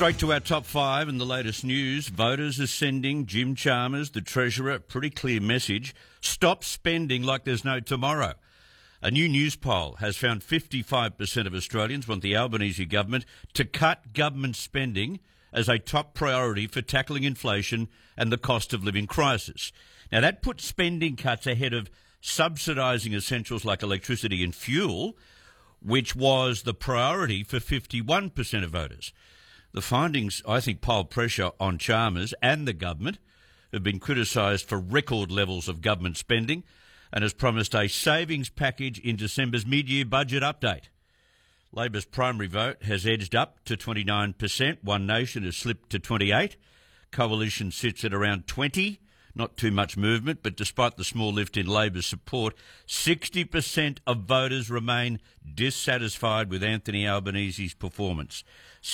Straight to our top five and the latest news. Voters are sending Jim Chalmers, the Treasurer, a pretty clear message. Stop spending like there's no tomorrow. A new news poll has found 55% of Australians want the Albanese government to cut government spending as a top priority for tackling inflation and the cost of living crisis. Now, that puts spending cuts ahead of subsidising essentials like electricity and fuel, which was the priority for 51% of voters. The findings, I think, pile pressure on Chalmers and the government, who've been criticised for record levels of government spending and has promised a savings package in December's mid-year budget update. Labor's primary vote has edged up to 29%. One Nation has slipped to 28%. Coalition sits at around 20%. Not too much movement, but despite the small lift in Labor's support, 60% of voters remain dissatisfied with Anthony Albanese's performance.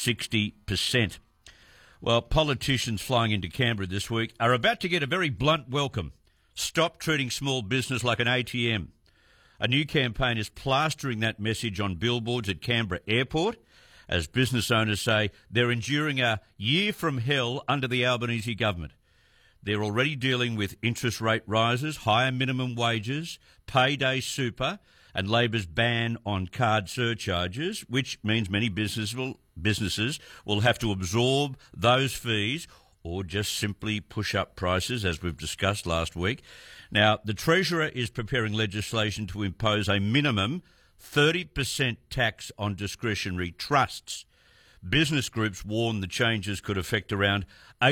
60%. Well, politicians flying into Canberra this week are about to get a very blunt welcome. Stop treating small business like an ATM. A new campaign is plastering that message on billboards at Canberra Airport, as business owners say they're enduring a year from hell under the Albanese government. They're already dealing with interest rate rises, higher minimum wages, payday super, and Labor's ban on card surcharges, which means many businesses will have to absorb those fees or just simply push up prices, as we've discussed last week. Now, the Treasurer is preparing legislation to impose a minimum 30% tax on discretionary trusts. Business groups warn the changes could affect around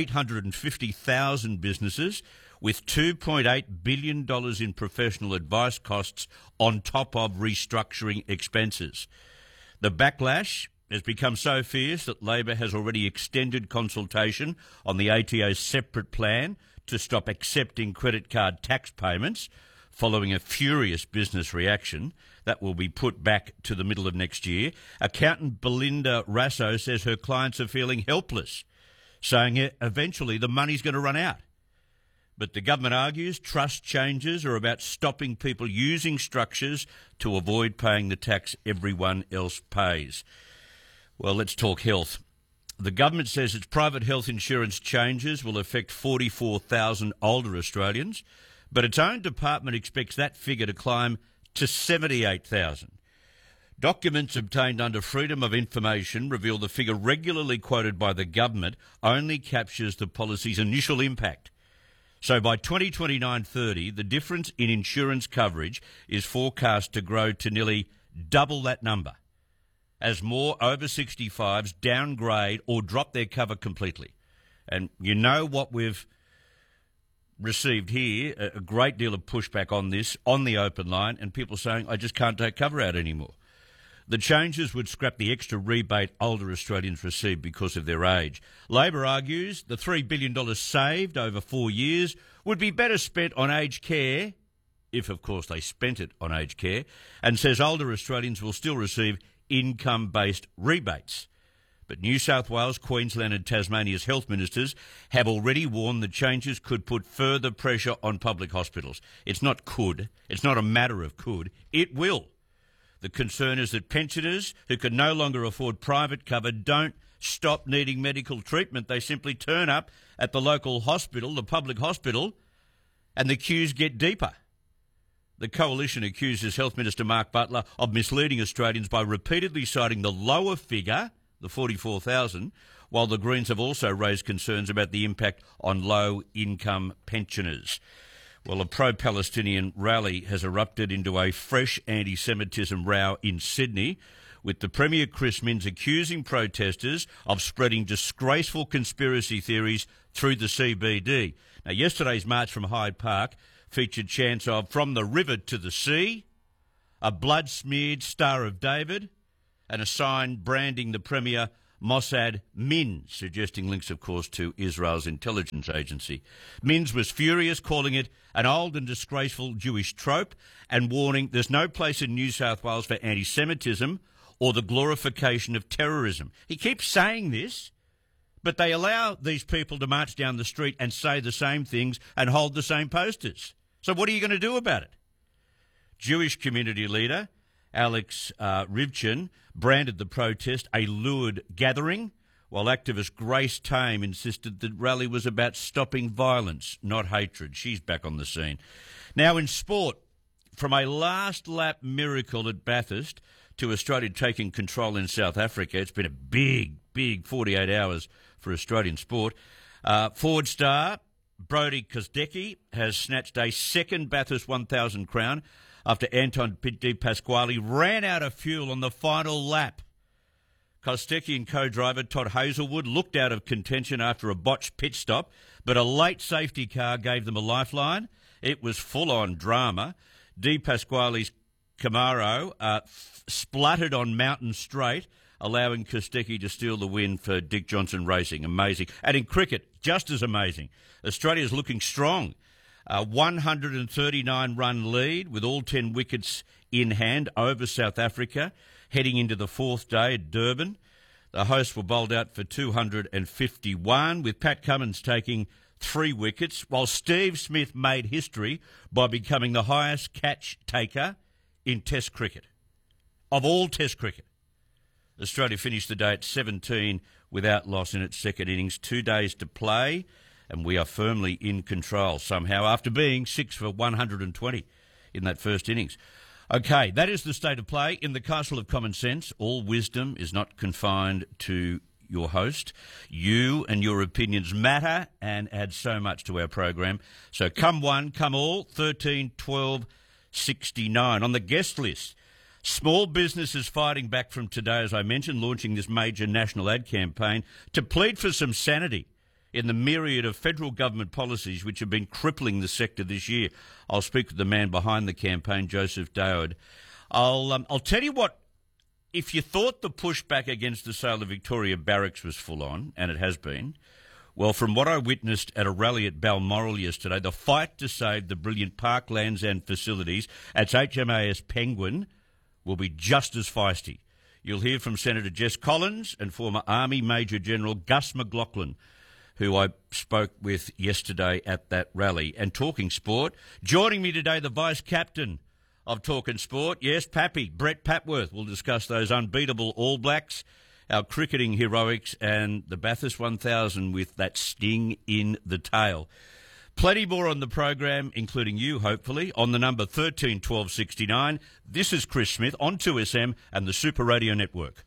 850,000 businesses, with $2.8 billion in professional advice costs on top of restructuring expenses. The backlash has become so fierce that Labor has already extended consultation on the ATO's separate plan to stop accepting credit card tax payments, following a furious business reaction. That will be put back to the middle of next year. Accountant Belinda Rasso says her clients are feeling helpless, saying eventually the money's going to run out. But the government argues trust changes are about stopping people using structures to avoid paying the tax everyone else pays. Well, let's talk health. The government says its private health insurance changes will affect 44,000 older Australians, but its own department expects that figure to climb to 78,000. Documents obtained under Freedom of Information reveal the figure regularly quoted by the government only captures the policy's initial impact. So by 2029-30, the difference in insurance coverage is forecast to grow to nearly double that number, as more over 65s downgrade or drop their cover completely. And you know what we've received here, a great deal of pushback on this on the open line, and people saying, I just can't take cover out anymore. The changes would scrap the extra rebate older Australians receive because of their age. Labor argues the $3 billion saved over 4 years would be better spent on aged care, if of course they spent it on aged care, and says older Australians will still receive income-based rebates. But New South Wales, Queensland and Tasmania's health ministers have already warned the changes could put further pressure on public hospitals. It's not could. It's not a matter of could. It will. The concern is that pensioners who can no longer afford private cover don't stop needing medical treatment. They simply turn up at the local hospital, the public hospital, and the queues get deeper. The Coalition accuses Health Minister Mark Butler of misleading Australians by repeatedly citing the lower figure, the 44,000, while the Greens have also raised concerns about the impact on low-income pensioners. Well, a pro-Palestinian rally has erupted into a fresh anti-Semitism row in Sydney, with the Premier Chris Minns accusing protesters of spreading disgraceful conspiracy theories through the CBD. Now, yesterday's march from Hyde Park featured chants of "From the River to the Sea," a blood-smeared Star of David, and a sign branding the Premier Mossad Min, suggesting links, of course, to Israel's intelligence agency. Minns was furious, calling it an old and disgraceful Jewish trope and warning there's no place in New South Wales for anti-Semitism or the glorification of terrorism. He keeps saying this, but they allow these people to march down the street and say the same things and hold the same posters. So what are you going to do about it? Jewish community leader Alex Rivchin branded the protest a lurid gathering, while activist Grace Tame insisted the rally was about stopping violence, not hatred. She's back on the scene. Now in sport, from a last-lap miracle at Bathurst to Australia taking control in South Africa, it's been a big 48 hours for Australian sport. Forward star Brodie Kostecki has snatched a second Bathurst 1000 crown after Anton De Pasquale ran out of fuel on the final lap. Kostecki and co-driver Todd Hazelwood looked out of contention after a botched pit stop, but a late safety car gave them a lifeline. It was full-on drama. De Pasquale's Camaro spluttered on Mountain Straight, allowing Kostecki to steal the win for Dick Johnson Racing. Amazing. And in cricket, just as amazing. Australia's looking strong. A 139-run lead with all 10 wickets in hand over South Africa, heading into the fourth day at Durban. The hosts were bowled out for 251, with Pat Cummins taking 3 wickets, while Steve Smith made history by becoming the highest catch taker in Test cricket. Of all Test cricket. Australia finished the day at 17 without loss in its second innings. 2 days to play, and we are firmly in control somehow after being 6 for 120 in that first innings. Okay, that is the state of play. In the castle of common sense, all wisdom is not confined to your host. You and your opinions matter and add so much to our program. So come one, come all, 13 12 69. On the guest list, small businesses fighting back from today, as I mentioned, launching this major national ad campaign to plead for some sanity in the myriad of federal government policies which have been crippling the sector this year. I'll speak with the man behind the campaign, Joseph Dowd. I'll tell you what, if you thought the pushback against the sale of Victoria Barracks was full on, and it has been, well, from what I witnessed at a rally at Balmoral yesterday, the fight to save the brilliant parklands and facilities at HMAS Penguin will be just as feisty. You'll hear from Senator Jess Collins and former Army Major General Gus McLaughlin, who I spoke with yesterday at that rally. And talking sport, joining me today, the Vice-Captain of Talking Sport, yes, Pappy, Brett Papworth. We'll discuss those unbeatable All Blacks, our cricketing heroics, and the Bathurst 1000 with that sting in the tail. Plenty more on the program, including you, hopefully, on the number 13 12 69. This is Chris Smith on 2SM and the Super Radio Network.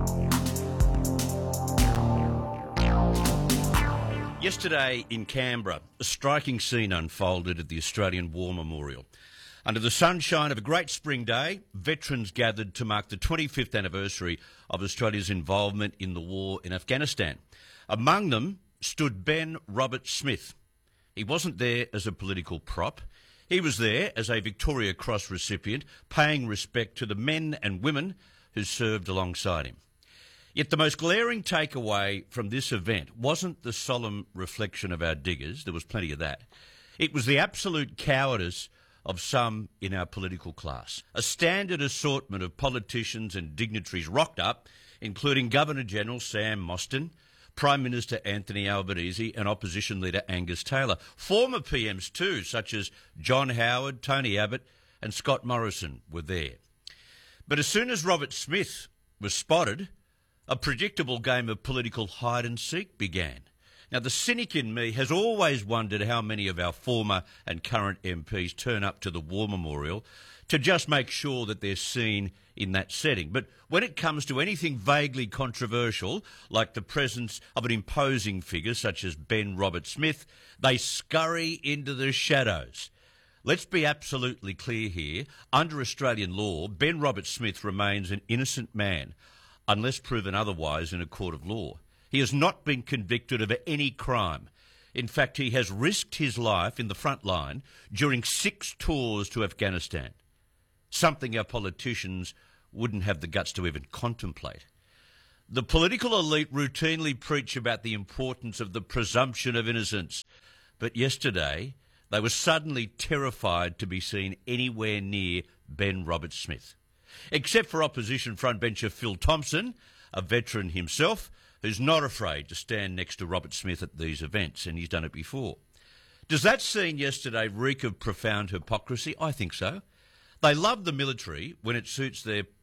Yesterday in Canberra, a striking scene unfolded at the Australian War Memorial. Under the sunshine of a great spring day, veterans gathered to mark the 25th anniversary of Australia's involvement in the war in Afghanistan. Among them stood Ben Roberts-Smith. He wasn't there as a political prop. He was there as a Victoria Cross recipient, paying respect to the men and women who served alongside him. Yet the most glaring takeaway from this event wasn't the solemn reflection of our diggers. There was plenty of that. It was the absolute cowardice of some in our political class. A standard assortment of politicians and dignitaries rocked up, including Governor-General Sam Mostyn, Prime Minister Anthony Albanese and Opposition Leader Angus Taylor. Former PMs too, such as John Howard, Tony Abbott and Scott Morrison were there. But as soon as Roberts-Smith was spotted, a predictable game of political hide-and-seek began. Now, the cynic in me has always wondered how many of our former and current MPs turn up to the War Memorial to just make sure that they're seen in that setting. But when it comes to anything vaguely controversial, like the presence of an imposing figure such as Ben Roberts-Smith, they scurry into the shadows. Let's be absolutely clear here. Under Australian law, Ben Roberts-Smith remains an innocent man, unless proven otherwise in a court of law. He has not been convicted of any crime. In fact, he has risked his life in the front line during 6 tours to Afghanistan, something our politicians wouldn't have the guts to even contemplate. The political elite routinely preach about the importance of the presumption of innocence, but yesterday they were suddenly terrified to be seen anywhere near Ben Roberts-Smith. Except for opposition frontbencher Phil Thompson, a veteran himself, who's not afraid to stand next to Roberts-Smith at these events, and he's done it before. Does that scene yesterday reek of profound hypocrisy? I think so. They love the military when it suits their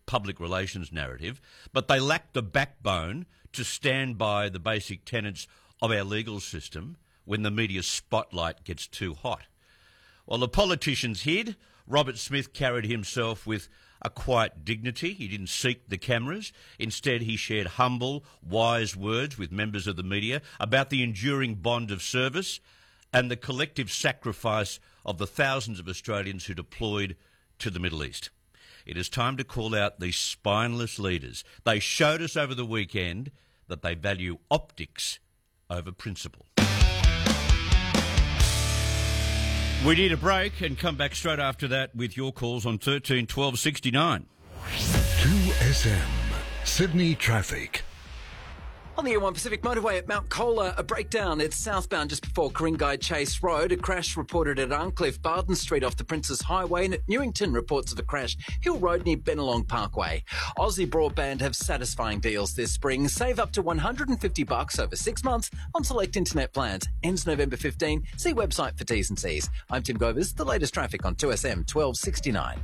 public relations narrative, but they lack the backbone to stand by the basic tenets of our legal system when the media spotlight gets too hot. While the politicians hid, Robert Smith carried himself with a quiet dignity. He didn't seek the cameras. Instead, he shared humble, wise words with members of the media about the enduring bond of service and the collective sacrifice of the thousands of Australians who deployed to the Middle East. It is time to call out these spineless leaders. They showed us over the weekend that they value optics over principle. We need a break and come back straight after that with your calls on 13 12 69. 2SM Sydney Traffic. On the M1 Pacific Motorway at Mount Colah, a breakdown. It's southbound just before Ku-ring-gai Chase Road. A crash reported at Arncliffe, Barton Street off the Princes Highway. And at Newington, reports of a crash, Hill Road near Bennelong Parkway. Aussie Broadband have satisfying deals this spring. Save up to $150 over 6 months on select internet plans. Ends November 15. See website for T's and C's. I'm Tim Govers. The latest traffic on 2SM 1269.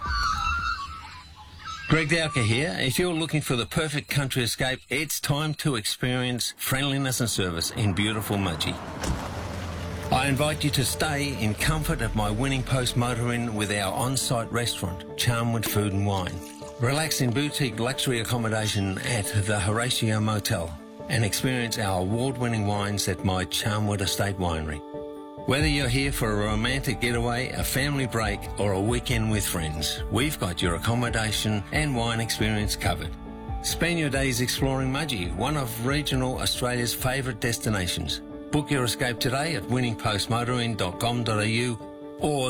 Greg Dowker here. If you're looking for the perfect country escape, it's time to experience friendliness and service in beautiful Mudgee. I invite you to stay in comfort at my Winning Post Motor Inn with our on-site restaurant, Charnwood Food and Wine. Relax in boutique luxury accommodation at the Horatio Motel and experience our award-winning wines at my Charnwood Estate Winery. Whether you're here for a romantic getaway, a family break or a weekend with friends, we've got your accommodation and wine experience covered. Spend your days exploring Mudgee, one of regional Australia's favourite destinations. Book your escape today at winningpostmotoring.com.au or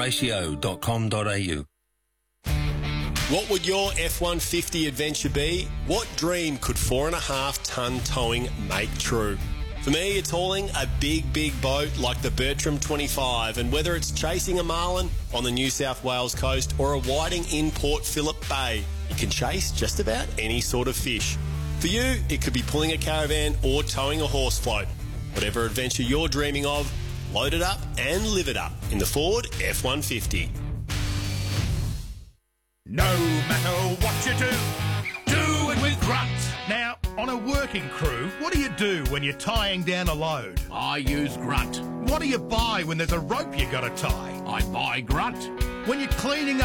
thehoratio.com.au. What would your F-150 adventure be? What dream could 4.5-tonne towing make true? For me, it's hauling a big boat like the Bertram 25, and whether it's chasing a marlin on the New South Wales coast or a whiting in Port Phillip Bay, you can chase just about any sort of fish. For you, it could be pulling a caravan or towing a horse float. Whatever adventure you're dreaming of, load it up and live it up in the Ford F-150. No matter what you do it with grunt. Now, on a working crew, what do you do when you're tying down a load? I use grunt. What do you buy when there's a rope you got to tie? I buy grunt. When you're cleaning